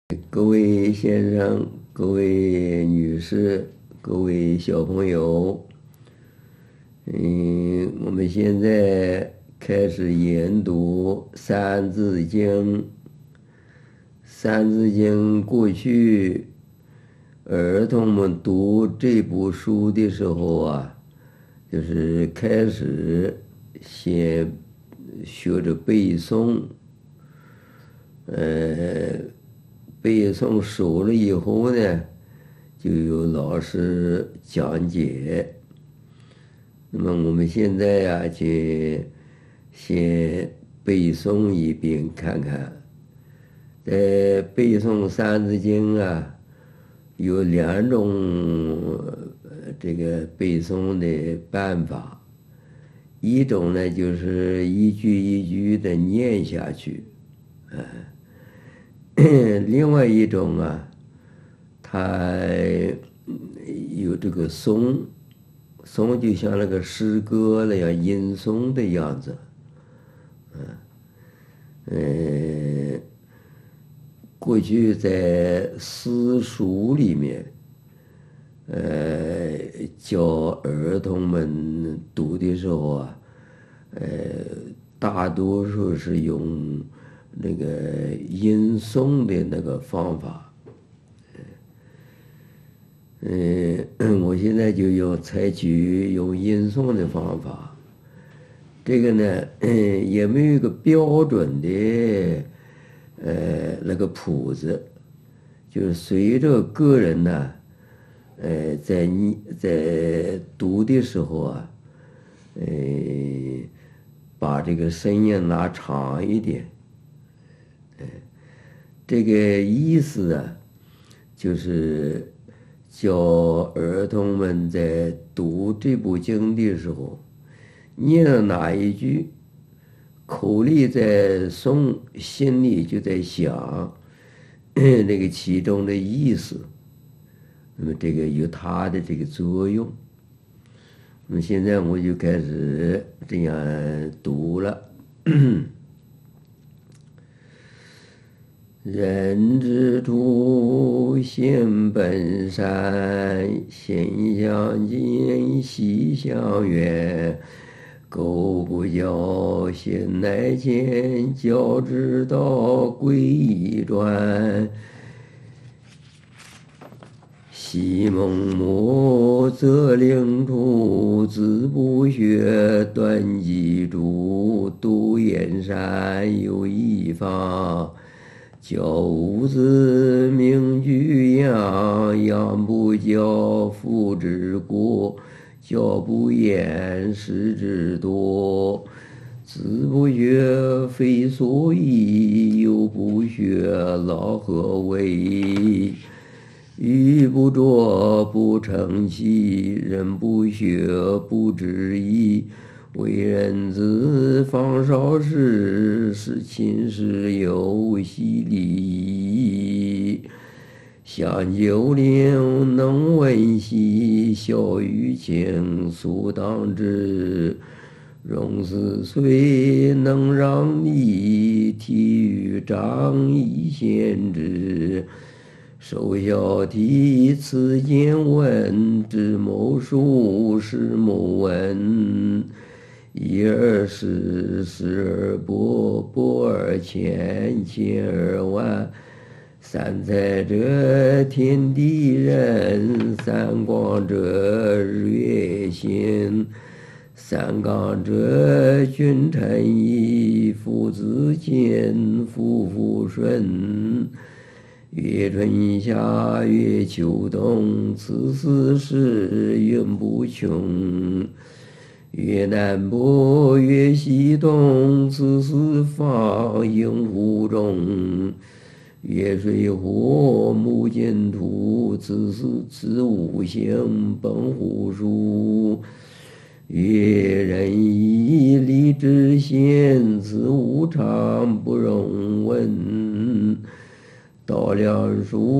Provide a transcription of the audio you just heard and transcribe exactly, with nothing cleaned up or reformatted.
各位先生、各位女士、各位小朋友，嗯，我们现在开始研读《三字经》。《三字经》过去儿童们读这部书的时候啊，就是开始先学着背诵，呃，背诵熟了以后呢，就有老师讲解。那么我们现在呀、就先背诵一遍看看。在背诵《三字经》啊，有两种呃这个背诵的办法。一种呢，就是一句一句的念下去，啊，另外一种啊，它有这个诵，诵就像那个诗歌那样吟诵的样子，嗯，过去在私塾里面，呃，教儿童们读的时候啊，呃，大多数是用那个吟诵的那个方法。嗯，我现在就用采取用吟诵的方法。这个呢，嗯，也没有一个标准的呃那个谱子，就是随着个人呢，呃，在你在读的时候啊，呃，把这个声音拉长一点，这个意思啊，就是教儿童们在读这部经的时候，念了哪一句，口里在诵，心里就在想那个其中的意思。那么这个有它的这个作用。那么现在我就开始这样读了。人之初，性本善，性相近，习相远。苟不教，性乃迁。教之道，贵以专。昔孟母，择邻处，子不学，断机杼。独燕山，有义方。教五子，名俱扬。扬不教，父之过；教不严，师之惰。子不学，非所宜；幼不学，老何为？玉不琢，不成器；人不学，不知义。为人子，方少时，事亲事友，习礼。享九龄，能温习；孝于亲，苏当之。融四岁，能让梨；体育长，以先之。首孝悌，次见闻；知某数，识某文。一而十，十而百，百而千，千而万。三才者，天地人；三光者，日月星。三纲者，君臣义；父子亲，夫妇顺。月春夏，月秋冬，此四时，运不穷。月南北，月西东，此四方，应乎中。月水火，木金土，此四此五行，本乎数。月人仪，礼智信，此五常，不容紊。度量数。